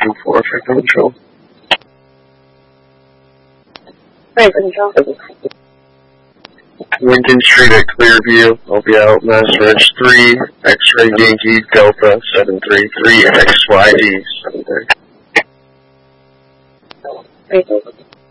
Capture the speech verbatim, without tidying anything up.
two four for control. Right, control. Lincoln Street at Clearview. I'll be out Mass Ridge three, X-Ray Yankee Delta seven three three X Y D seven three. Right,